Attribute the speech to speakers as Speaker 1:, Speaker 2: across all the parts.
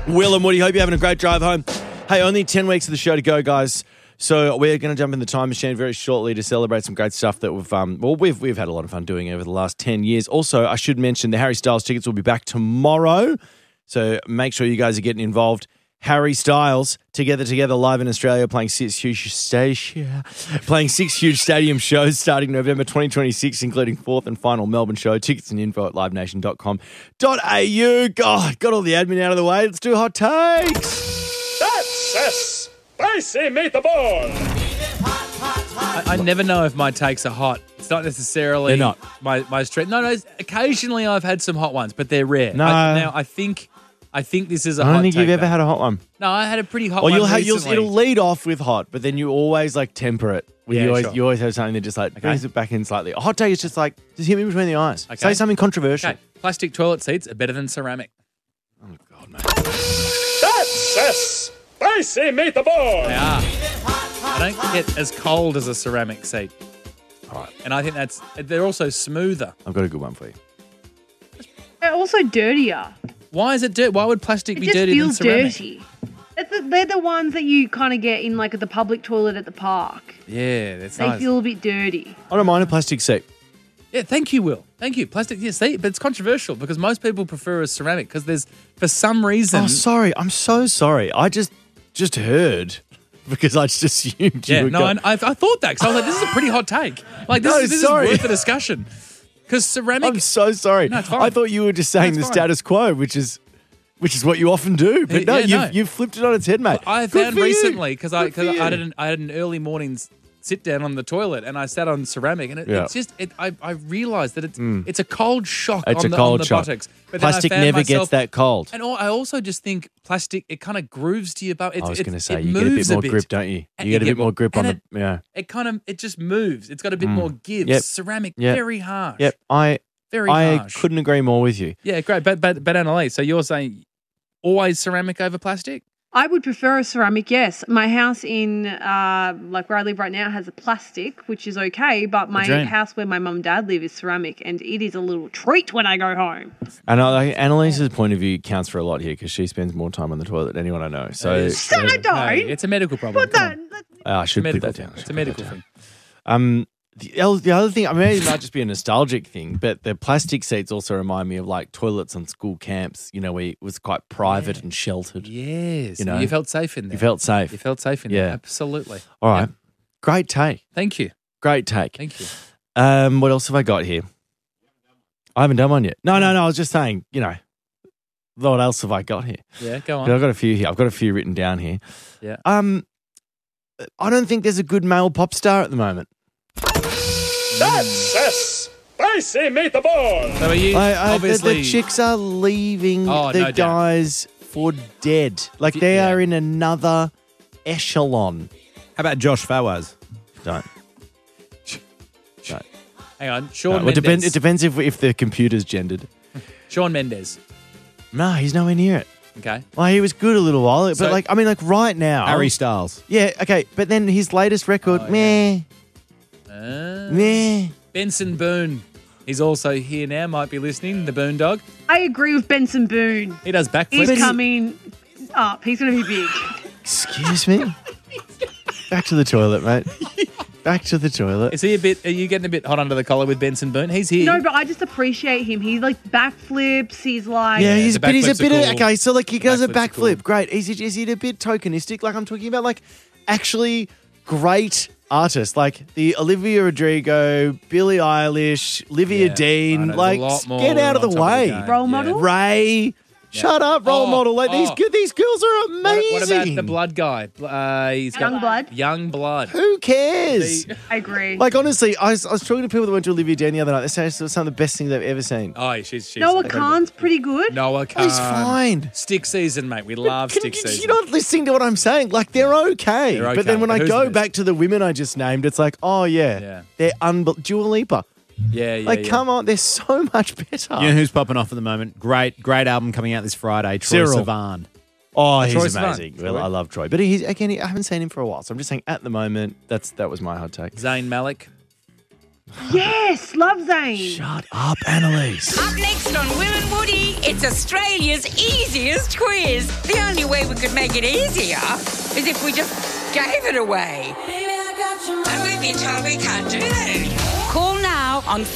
Speaker 1: Will and Woody, hope you're having a great drive home. Hey, only 10 weeks of the show to go, guys. So we're going to jump in the time machine very shortly to celebrate some great stuff that we've had a lot of fun doing over the last 10 years. Also, I should mention the Harry Styles tickets will be back tomorrow. So make sure you guys are getting involved. Harry Styles, Together live in Australia, playing six huge stadium shows starting November 2026, including fourth and final Melbourne show. Tickets and info at livenation.com.au. God, got all the admin out of the way. Let's do hot takes.
Speaker 2: That's a spicy meatball.
Speaker 3: I never know if my takes are hot. It's not necessarily
Speaker 1: They're not.
Speaker 3: my strength. No, occasionally I've had some hot ones, but they're rare.
Speaker 1: No.
Speaker 3: I think this is a
Speaker 1: I
Speaker 3: hot
Speaker 1: don't think
Speaker 3: take.
Speaker 1: you've ever had a hot one.
Speaker 3: No, I had a pretty hot
Speaker 1: Or
Speaker 3: one
Speaker 1: it'll
Speaker 3: recently.
Speaker 1: lead off with hot, but then you always like temper it.
Speaker 3: Yeah,
Speaker 1: You always have something that just like brings it back in slightly. A hot take is just like, just hit me between the eyes.
Speaker 3: Okay.
Speaker 1: Say something controversial.
Speaker 3: Okay, plastic toilet seats are better than ceramic.
Speaker 1: Oh, God, mate.
Speaker 2: That's a spicy meatball.
Speaker 3: They are. I don't get as cold as a ceramic seat.
Speaker 1: All right.
Speaker 3: And I think they're also smoother.
Speaker 1: I've got a good one for you.
Speaker 4: They're also dirtier.
Speaker 3: Why is it dirt? Why would plastic
Speaker 4: It
Speaker 3: be
Speaker 4: just
Speaker 3: dirtier than
Speaker 4: feels
Speaker 3: ceramic?
Speaker 4: dirty. They're the ones that you kind of get in like at the public toilet at the park.
Speaker 3: Yeah, that's
Speaker 4: They
Speaker 3: nice.
Speaker 4: feel a bit dirty.
Speaker 1: I don't mind a plastic seat.
Speaker 3: Yeah, thank you, Will. Thank you. Plastic, yeah, see, but it's controversial because most people prefer a ceramic because there's, for some reason...
Speaker 1: Oh, sorry. I'm so sorry. I just heard because I just assumed you
Speaker 3: Yeah,
Speaker 1: would
Speaker 3: no,
Speaker 1: go.
Speaker 3: I thought that because I was like, this is a pretty hot take. Like, this
Speaker 1: No,
Speaker 3: is
Speaker 1: sorry.
Speaker 3: worth a discussion. Because ceramic...
Speaker 1: I'm so sorry.
Speaker 3: No, it's fine.
Speaker 1: I thought you were just saying
Speaker 3: No,
Speaker 1: the
Speaker 3: it's fine.
Speaker 1: status quo, which is what you often do. But no,
Speaker 3: Yeah, no.
Speaker 1: you've flipped it on its head, mate.
Speaker 3: I
Speaker 1: Good
Speaker 3: found
Speaker 1: for you.
Speaker 3: recently because I
Speaker 1: Good for you.
Speaker 3: had an early morning sit down on the toilet and I sat on ceramic and
Speaker 1: Yeah.
Speaker 3: it's just I realised that it's a cold shock
Speaker 1: It's
Speaker 3: on
Speaker 1: a
Speaker 3: the
Speaker 1: cold shock.
Speaker 3: buttocks. But then I
Speaker 1: Plastic
Speaker 3: found
Speaker 1: never gets
Speaker 3: myself-
Speaker 1: that cold.
Speaker 3: And I also just think plastic it kind of grooves to your butt.
Speaker 1: I was going to say,
Speaker 3: it
Speaker 1: you get a
Speaker 3: moves
Speaker 1: bit more grip, don't you?
Speaker 3: And
Speaker 1: You get a bit more grip on
Speaker 3: and
Speaker 1: the... Yeah.
Speaker 3: It just moves. It's got a bit more give.
Speaker 1: Yep.
Speaker 3: Ceramic,
Speaker 1: Yep.
Speaker 3: very harsh.
Speaker 1: Yep. I
Speaker 3: Very
Speaker 1: I
Speaker 3: harsh.
Speaker 1: couldn't agree more with you.
Speaker 3: Yeah, great. But Annalise, so you're saying always ceramic over plastic?
Speaker 4: I would prefer a ceramic, yes. My house in, like where I live right now, has a plastic, which is okay, but my
Speaker 1: dream.
Speaker 4: house where my mum and dad live is ceramic, and it is a little treat when I go home.
Speaker 1: And Annalise's point of view counts for a lot here because she spends more time on the toilet than anyone I know. So
Speaker 3: It is.
Speaker 4: I don't.
Speaker 3: Hey, it's a medical problem.
Speaker 4: But
Speaker 3: Come
Speaker 4: that,
Speaker 3: on.
Speaker 1: I should put
Speaker 3: Medical
Speaker 1: that
Speaker 3: thing.
Speaker 1: down.
Speaker 3: It's a medical thing.
Speaker 1: The other thing, I mean, it might just be a nostalgic thing, but the plastic seats also remind me of like toilets on school camps, you know, where it was quite private and sheltered.
Speaker 3: Yes.
Speaker 1: You know,
Speaker 3: you felt safe in there.
Speaker 1: You felt safe.
Speaker 3: You felt safe in
Speaker 1: Yeah.
Speaker 3: there. Absolutely.
Speaker 1: All right. Great take.
Speaker 3: Thank you.
Speaker 1: Great take.
Speaker 3: Thank you.
Speaker 1: What else have I got here? I haven't done one yet. No. I was just saying, you know, what else have I got here?
Speaker 3: Yeah, go
Speaker 1: I've
Speaker 3: on.
Speaker 1: got a few here. I've got a few written down here.
Speaker 3: Yeah.
Speaker 1: I don't think there's a good male pop star at the moment.
Speaker 2: That's a spicy meatball.
Speaker 3: So are you obviously...
Speaker 1: the chicks are leaving
Speaker 3: Oh,
Speaker 1: the
Speaker 3: no doubt.
Speaker 1: guys for dead. Like they
Speaker 3: Yeah.
Speaker 1: are in another echelon.
Speaker 5: How about Josh Fawaz?
Speaker 1: Don't.
Speaker 3: Hang on.
Speaker 1: No,
Speaker 3: Shawn
Speaker 1: it
Speaker 3: Mendes.
Speaker 1: depends if the computer's gendered.
Speaker 3: Shawn Mendes.
Speaker 1: No, he's nowhere near it.
Speaker 3: Okay.
Speaker 1: Well, he was good a little while, but
Speaker 3: So-
Speaker 1: like right now.
Speaker 5: Harry Styles.
Speaker 1: Yeah, okay, but then his latest record,
Speaker 3: Oh,
Speaker 1: meh.
Speaker 3: Benson Boone. He's also here now, might be listening, the Boone Dog.
Speaker 4: I agree with Benson Boone.
Speaker 3: He does
Speaker 4: He's
Speaker 3: backflips.
Speaker 4: coming up. He's going to be big.
Speaker 1: Excuse me? Back to the toilet, mate. Back to the toilet.
Speaker 3: Are you getting a bit hot under the collar with Benson Boone? He's here.
Speaker 4: No, but I just appreciate him. He like backflips. He's like,
Speaker 1: Yeah, he's
Speaker 3: the
Speaker 1: a bit
Speaker 3: backflips are
Speaker 1: of,
Speaker 3: cool.
Speaker 1: okay, so like he does a
Speaker 3: Backflips are
Speaker 1: backflip.
Speaker 3: cool.
Speaker 1: Great. Is he a bit tokenistic? Like I'm talking about like actually great artists like the Olivia Rodrigo, Billie Eilish, Olivia
Speaker 3: Yeah, I
Speaker 1: Dean.
Speaker 3: know, there's
Speaker 1: Like
Speaker 3: a lot more
Speaker 1: get out of
Speaker 3: on
Speaker 1: the
Speaker 3: top
Speaker 1: way.
Speaker 3: game.
Speaker 4: Role model?
Speaker 1: Ray. Shut up, role
Speaker 3: Oh,
Speaker 1: model. Like
Speaker 3: oh.
Speaker 1: these girls are amazing.
Speaker 3: What about the blood guy? He's got
Speaker 4: Young blood?
Speaker 3: Young blood.
Speaker 1: Who cares?
Speaker 4: I agree.
Speaker 1: Like honestly, I was talking to people that went to Olivia Dean the other night. They say it's some of the best things they've ever seen.
Speaker 3: Oh, she's
Speaker 4: Noah
Speaker 3: incredible.
Speaker 4: Khan's pretty good.
Speaker 3: Noah Khan.
Speaker 1: He's fine.
Speaker 3: Stick season, mate. We love stick season.
Speaker 1: You're not listening to what I'm saying. Like, they're okay.
Speaker 3: They're
Speaker 1: But then
Speaker 3: okay.
Speaker 1: when I
Speaker 3: Who's
Speaker 1: go
Speaker 3: the
Speaker 1: back to the women I just named, it's like, oh, yeah.
Speaker 3: Yeah.
Speaker 1: They're Dua Lipa.
Speaker 3: Yeah.
Speaker 1: Like, come on. They're so much better.
Speaker 5: You know who's popping off at the moment? Great album coming out this Friday. Troye
Speaker 1: Cyril.
Speaker 5: Sivan.
Speaker 1: Oh,
Speaker 3: Troy
Speaker 1: he's
Speaker 3: Sivan.
Speaker 1: amazing. Well, I love Troy. But I haven't seen him for a while. So I'm just saying, at the moment, that was my hot take.
Speaker 3: Zayn Malik.
Speaker 4: Yes, love Zane.
Speaker 1: Shut up, Annalise.
Speaker 6: Up next on Will and Woody, it's Australia's easiest quiz. The only way we could make it easier is if we just gave it away. And we've been told we can't do that. Call now on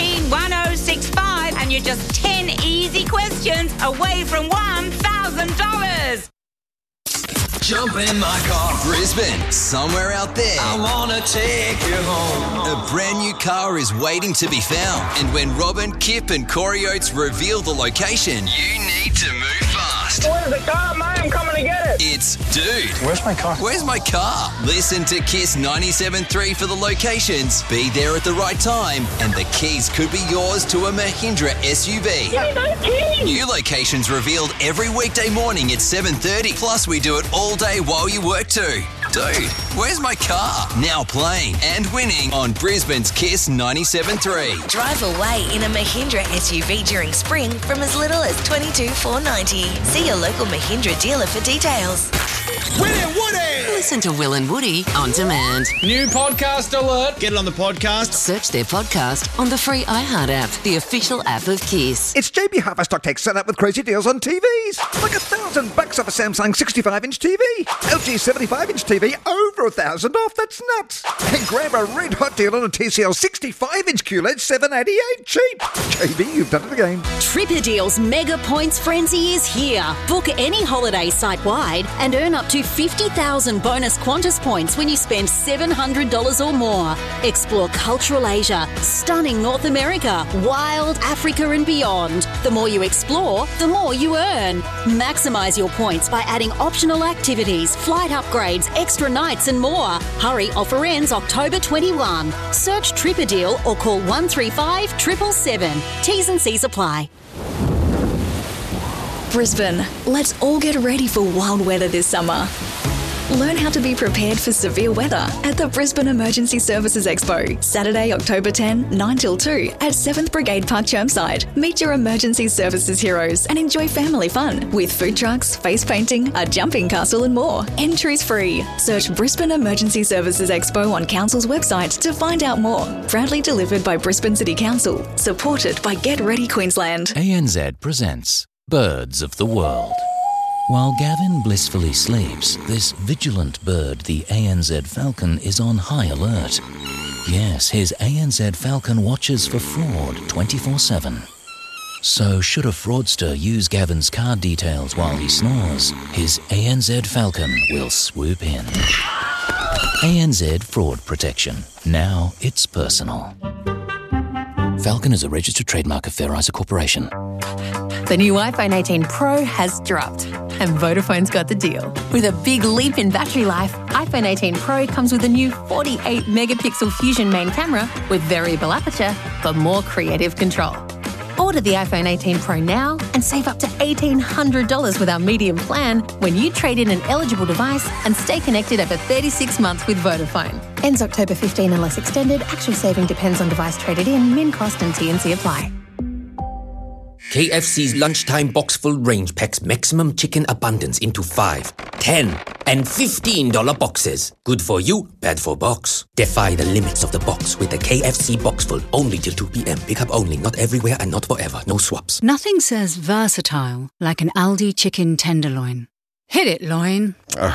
Speaker 6: 131065 and you're just 10 easy questions away from $1,000.
Speaker 7: Jump in my car. Brisbane, somewhere out there. I wanna take you home. A brand new car is waiting to be found. And when Robin, Kip and Corey Oates reveal the location, you need to move fast.
Speaker 2: Where's the car, mate? I'm coming to get it.
Speaker 7: It's Dude.
Speaker 2: Where's my car?
Speaker 7: Where's my car? Listen to Kiss 97.3 for the locations. Be there at the right time. And the keys could be yours to a Mahindra SUV.
Speaker 2: Give me those keys.
Speaker 7: New locations revealed every weekday morning at 7:30. Plus, we do it all day while you work too. Dude, where's my car? Now playing and winning on Brisbane's Kiss 97.3.
Speaker 8: Drive away in a Mahindra SUV during spring from as little as $22,490. See your local Mahindra dealer for details.
Speaker 7: Will and Woody!
Speaker 9: Listen to Will and Woody on demand.
Speaker 3: New podcast alert.
Speaker 1: Get it on the podcast.
Speaker 9: Search their podcast on the free iHeart app, the official app of Kiss.
Speaker 10: It's JB Harper Stock Tech set up with crazy deals on TVs. Like $1,000 off a Samsung 65-inch TV. LG 75-inch TV, over $1,000 off. That's nuts. And grab a red hot deal on a TCL 65-inch QLED, $788 cheap. JB, you've done it again.
Speaker 11: Tripper Deals Mega Points Frenzy is here. Book any holiday site-wide and earn up to 50,000 bonus Qantas points when you spend $700 or more. Explore cultural Asia, stunning North America, wild Africa and beyond. The more you explore, the more you earn. Maximise your points by adding optional activities, flight upgrades, extra nights and more. Hurry, offer ends October 21. Search Tripper Deal or call 135 777. T's and C's apply.
Speaker 12: Brisbane, let's all get ready for wild weather this summer. Learn how to be prepared for severe weather at the Brisbane Emergency Services Expo, Saturday, October 10, 9 till 2 at 7th Brigade Park Chermside. Meet your emergency services heroes and enjoy family fun with food trucks, face painting, a jumping castle and more. Entries free. Search Brisbane Emergency Services Expo on Council's website to find out more. Proudly delivered by Brisbane City Council. Supported by Get Ready Queensland.
Speaker 13: ANZ presents Birds of the World. While Gavin blissfully sleeps, this vigilant bird, the ANZ falcon, is on high alert. Yes, his ANZ falcon watches for fraud 24/7. So should a fraudster use Gavin's card details while he snores, his ANZ falcon will swoop in. ANZ Fraud Protection. Now it's personal. Falcon is a registered trademark of Fair Isa Corporation.
Speaker 14: The new iPhone 18 Pro has dropped, and Vodafone's got the deal. With a big leap in battery life, iPhone 18 Pro comes with a new 48-megapixel Fusion main camera with variable aperture for more creative control. Order the iPhone 18 Pro now and save up to $1,800 with our medium plan when you trade in an eligible device and stay connected over 36 months with Vodafone. Ends October 15 unless extended. Actual saving depends on device traded in. Min cost and T&C apply.
Speaker 15: KFC's lunchtime box full range packs maximum chicken abundance into 5, 10, and $15 boxes. Good for you, bad for box. Defy the limits of the box with the KFC box full only till 2 p.m. Pick up only, not everywhere and not forever. No swaps.
Speaker 16: Nothing says versatile like an Aldi chicken tenderloin. Hit it, loin.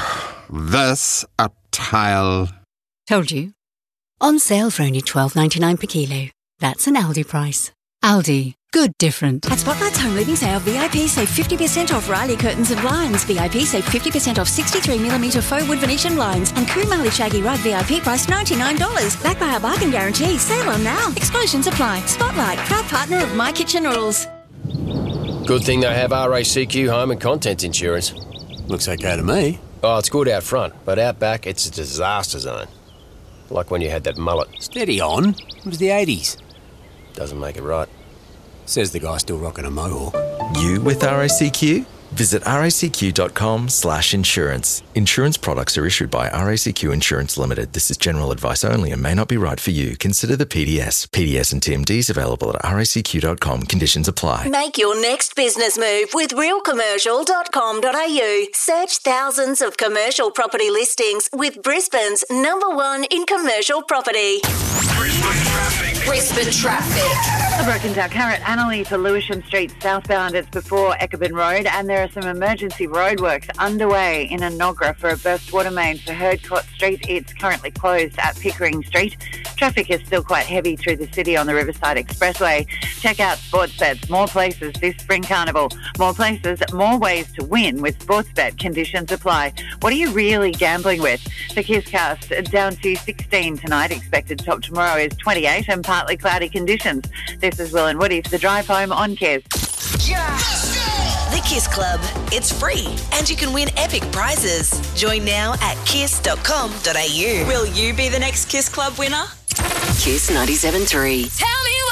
Speaker 17: Versatile.
Speaker 16: Told you. On sale for only $12.99 per kilo. That's an Aldi price. Aldi. Good different.
Speaker 18: At Spotlight's Home Living Sale, VIP save 50% off Riley Curtains and Blinds. VIP save 50% off 63mm faux wood Venetian blinds. And Kumali Shaggy Rug VIP price $99. Backed by our bargain guarantee. Sale on now. Exclusions apply. Spotlight, proud partner of My Kitchen Rules.
Speaker 19: Good thing they have RACQ home and contents insurance.
Speaker 20: Looks okay to me.
Speaker 19: Oh, it's good out front, but out back, it's a disaster zone. Like when you had that mullet.
Speaker 20: Steady on. It was the 80s.
Speaker 19: Doesn't make it right.
Speaker 20: Says the guy still rocking a mohawk.
Speaker 21: You with RACQ?
Speaker 17: Visit racq.com/insurance. Insurance products are issued by RACQ Insurance Limited. This is general advice only and may not be right for you. Consider the PDS. PDS and TMDs available at racq.com. Conditions apply.
Speaker 11: Make your next business move with realcommercial.com.au. Search thousands of commercial property listings with Brisbane's #1 in commercial property. Brisbane traffic.
Speaker 21: A broken down car at Annalee to Lewisham Street southbound. It's before Eckerburn Road, and there are some emergency roadworks underway in Enoggera for a burst water main for Herdcott Street. It's currently closed at Pickering Street. Traffic is still quite heavy through the city on the Riverside Expressway. Check out Sportsbet. More places this spring carnival. More places, more ways to win with Sportsbet. Conditions apply. What are you really gambling with? The Kisscast down to 16 tonight. Expected top tomorrow is 28 and partly cloudy conditions. This is Will and Woody for the drive home on Kiss.
Speaker 8: The Kiss Club. It's free and you can win epic prizes. Join now at kiss.com.au. Will you be the next Kiss Club winner?
Speaker 9: Kiss 97.3.
Speaker 8: Tell me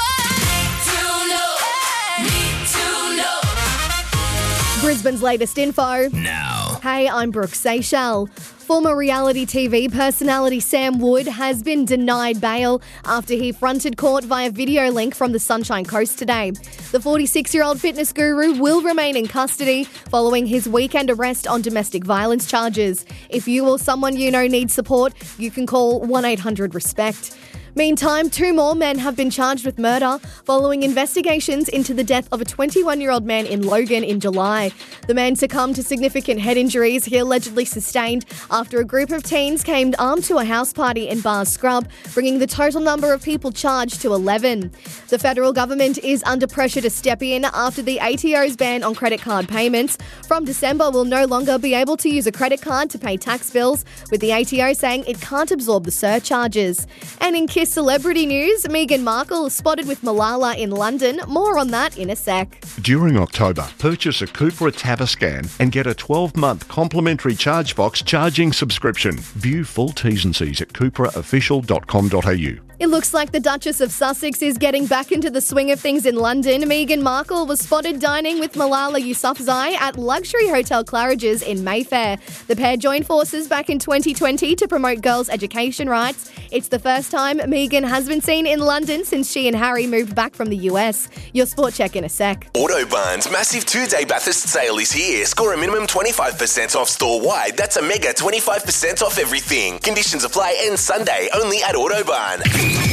Speaker 22: Brisbane's latest info.
Speaker 7: Now.
Speaker 22: Hey, I'm Brooke Seychelles. Former reality TV personality Sam Wood has been denied bail after he fronted court via video link from the Sunshine Coast today. The 46-year-old fitness guru will remain in custody following his weekend arrest on domestic violence charges. If you or someone you know needs support, you can call 1-800-RESPECT. Meantime, 2 more men have been charged with murder following investigations into the death of a 21-year-old man in Logan in July. The man succumbed to significant head injuries he allegedly sustained after a group of teens came armed to a house party in Bars Scrub, bringing the total number of people charged to 11. The federal government is under pressure to step in after the ATO's ban on credit card payments. From December, we'll no longer be able to use a credit card to pay tax bills, with the ATO saying it can't absorb the surcharges. And in Kiss celebrity news, Meghan Markle is spotted with Malala in London. More on that in a sec.
Speaker 23: During October, purchase a Cupra Tavascan and get a 12-month complimentary ChargeBox charging subscription. View full T's and C's at cupraofficial.com.au.
Speaker 22: It looks like the Duchess of Sussex is getting back into the swing of things in London. Meghan Markle was spotted dining with Malala Yousafzai at luxury Hotel Claridge's in Mayfair. The pair joined forces back in 2020 to promote girls' education rights. It's the first time Meghan has been seen in London since she and Harry moved back from the US. Your sport check in a sec.
Speaker 24: Autobarn's massive 2-day Bathurst sale is here. Score a minimum 25% off store-wide. That's a mega 25% off everything. Conditions apply end Sunday only at Autobarn.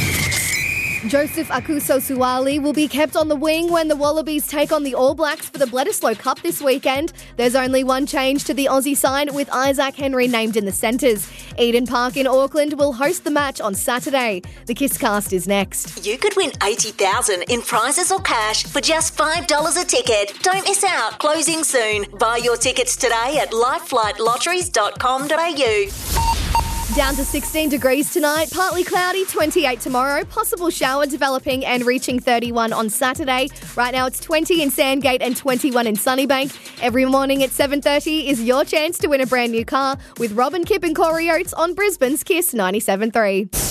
Speaker 22: Joseph Akuso-Suwali will be kept on the wing when the Wallabies take on the All Blacks for the Bledisloe Cup this weekend. There's only one change to the Aussie side, with Isaac Henry named in the centres. Eden Park in Auckland will host the match on Saturday. The Kisscast is next.
Speaker 11: You could win $80,000 in prizes or cash for just $5 a ticket. Don't miss out. Closing soon. Buy your tickets today at lifeflightlotteries.com.au.
Speaker 22: Down to 16 degrees tonight, partly cloudy, 28 tomorrow, possible shower developing and reaching 31 on Saturday. Right now it's 20 in Sandgate and 21 in Sunnybank. Every morning at 7:30 is your chance to win a brand new car with Robin, Kip and Corey Oates on Brisbane's Kiss 97.3.